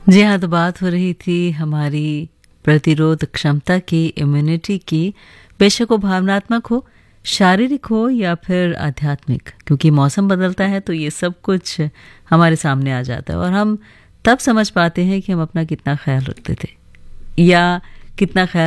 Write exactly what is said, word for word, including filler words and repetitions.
जी हाँ, तो बात हो रही थी हमारी प्रतिरोध क्षमता की, इम्यूनिटी की, बेशक वो भावनात्मक हो, शारीरिक हो या फिर आध्यात्मिक, क्योंकि मौसम बदलता है तो ये सब कुछ हमारे सामने आ जाता है और हम तब समझ पाते हैं कि हम अपना कितना ख्याल रखते थे या कितना ख्याल